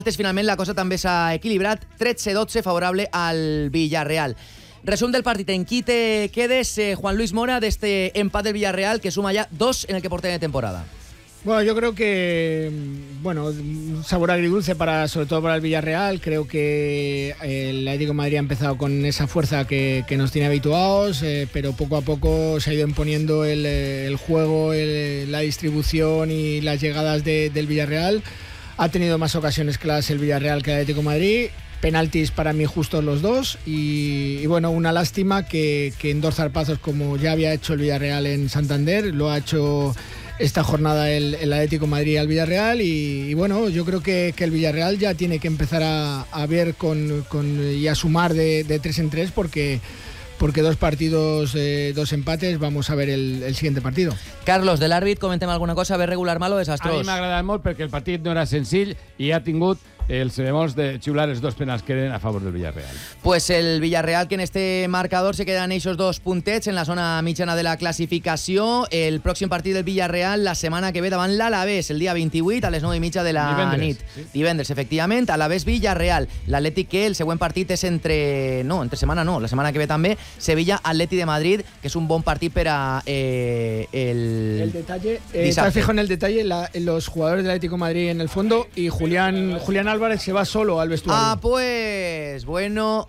Finalment la cosa també s'ha equilibrat, 13-12 favorable al Villarreal. Resum del partit, en qui te quedes, Juan Luis Mora, de este empate del Villarreal que suma ya 2 en el que porten de temporada? Bueno, yo creo que, un sabor agridulce sobre todo para el Villarreal. Creo que el Atlético de Madrid ha empezado con esa fuerza que nos tiene habituados, pero poco a poco se ha ido imponiendo el juego, la distribución y las llegadas del Villarreal. Ha tenido más ocasiones claras el Villarreal que el Atlético de Madrid. Penaltis para mí justos los dos y una lástima que en 2 zarpazos, como ya había hecho el Villarreal en Santander, lo ha hecho esta jornada el Atlético de Madrid al Villarreal y yo creo que el Villarreal ya tiene que empezar a ver y a sumar de 3 en 3 porque 2 partidos, 2 empates, vamos a ver el siguiente partido. Carlos, de l'àrbit, comentem alguna cosa, ve regular mal o desastrós? A mi m'ha agradat molt perquè el partit no era senzill i ha tingut els ceremonis de xiular els 2 penals que eren a favor del Villarreal. Pues el Villarreal, que en este marcador se quedan esos 2 puntets en la zona mitjana de la classificació. El pròxim partit del Villarreal la setmana que ve davant l'Alavés, el dia 28 a les 9:30 de la nit. Sí. Divendres, efectivament, Alavés-Villarreal. L'Atlètic, que el següent partit és entre setmana no, la setmana que ve també, Sevilla-Atleti de Madrid, que és un bon partit per a el detalle, estás fijo en el detalle, los jugadores del Atlético de Madrid en el fondo y Julián Álvarez se va solo al vestuario. Ah, pues, bueno.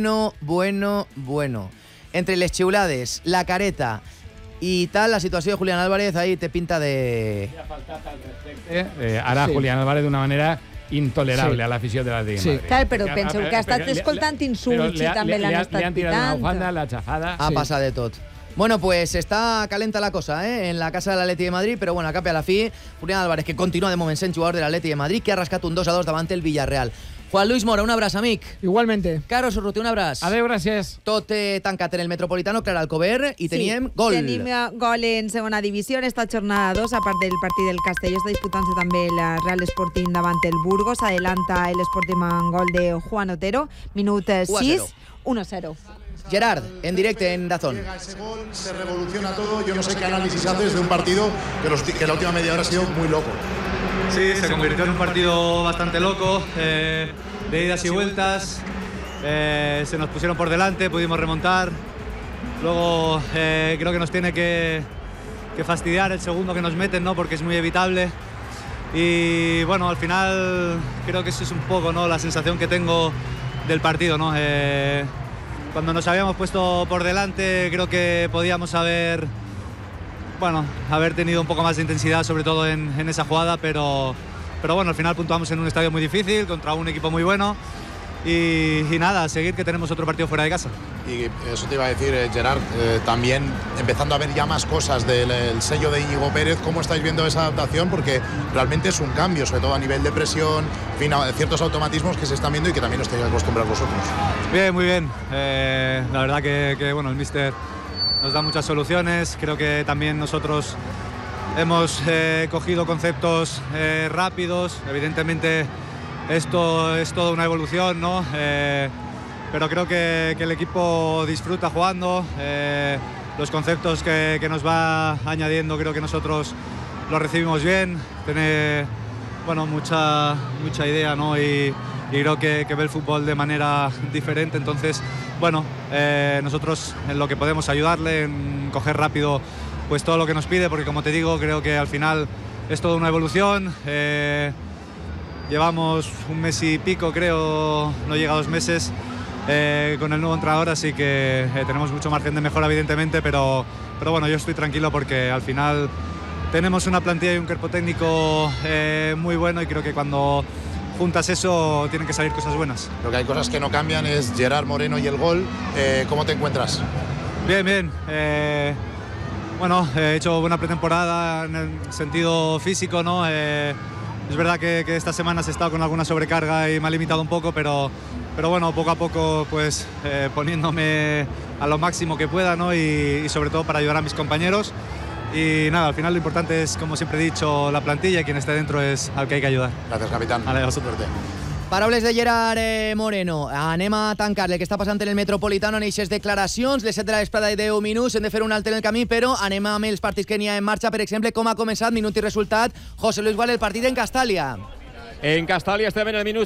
Entre les xiulades, la careta i tal, la situació de Julián Álvarez ahí te pinta de... Ha faltat al respecte. Ara sí. Julián Álvarez d'una manera intolerable a l'afició de l'Atlètic de Madrid. Clar, però penseu que ha estat escoltant insults i també l'han estat pitant. Li han tirat una bufanda, la xafada... Ha passat de tot. Bueno, pues está calenta la cosa, en la casa del Atleti de Madrid, pero bueno, a cap i a la fi, Julián Álvarez, que continua de moment sent jugador de l'Atleti de Madrid, que ha rascat un 2-2 davant el Villarreal. Juan Luis Mora, un abraç, amic. Igualmente. Carlos Urruti, un abraç. Adéu, gràcies. Tot tancat en el Metropolitano, Clara Alcover, i teníem gol. Tenim gol en segona divisió, en esta jornada 2, a part del partit del Castelló, està disputant-se també la Real Sporting davant el Burgos, adelanta el Sporting amb gol de Juan Otero, minut 6, 1-0. Gerard, en directe en DAZN. Llega ese gol, se revoluciona todo. Yo no sé qué análisis haces de un partido que la última media hora ha sido muy loco. Sí, se convirtió en un partido bastante loco, de idas y vueltas. Se nos pusieron por delante, pudimos remontar. Luego creo que nos tiene que fastidiar el segundo que nos meten, ¿no? Porque es muy evitable. Y bueno, al final creo que eso es un poco, ¿no?, la sensación que tengo del partido, ¿no? Cuando nos habíamos puesto por delante, creo que podíamos haber tenido un poco más de intensidad, sobre todo en esa jugada, pero bueno, al final puntuamos en un estadio muy difícil, contra un equipo muy bueno, y nada, a seguir, que tenemos otro partido fuera de casa. Y eso te iba a decir, Gerard, también empezando a ver ya más cosas del sello de Íñigo Pérez. ¿Cómo estáis viendo esa adaptación? Porque realmente es un cambio, sobre todo a nivel de presión, en fin, ciertos automatismos que se están viendo y que también os tenéis que acostumbrar vosotros. Bien, muy bien. La verdad que bueno, el míster nos da muchas soluciones. Creo que también nosotros hemos cogido conceptos rápidos. Evidentemente esto es toda una evolución, ¿no? Pero creo que el equipo disfruta jugando. Los conceptos que nos va añadiendo, creo que nosotros los recibimos bien. Tiene mucha idea, ¿no? Y creo que ve el fútbol de manera diferente. Entonces, nosotros en lo que podemos ayudarle, en coger rápido pues todo lo que nos pide, porque como te digo, creo que al final es toda una evolución. Llevamos un mes y pico, creo, no llega a 2 meses con el nuevo entrenador, así que tenemos mucho margen de mejora, evidentemente, pero bueno, yo estoy tranquilo porque al final tenemos una plantilla y un cuerpo técnico muy bueno, y creo que cuando juntas eso tienen que salir cosas buenas. Lo que hay cosas que no cambian es Gerard Moreno y el gol. ¿Cómo te encuentras? Bien. He hecho buena pretemporada en el sentido físico, ¿no? Es verdad que esta semana he estado con alguna sobrecarga y me ha limitado un poco, pero bueno, poco a poco pues poniéndome a lo máximo que pueda, ¿no? Y sobre todo para ayudar a mis compañeros. Y nada, al final lo importante es, como siempre he dicho, la plantilla, y quien esté dentro es al que hay que ayudar. Gracias, capitán. Vale, a vosotros. Paraules de Gerard Moreno. Anem a tancar el que està passant en el Metropolitano en aquestes declaracions. Les 7 de la vesprada i 10 minuts. Hem de fer un altre en el camí, però anem amb els partits que n'hi ha en marxa. Per exemple, com ha començat, minut i resultat. José Luis Gual, el partit en Castàlia. En Castàlia estem en el minut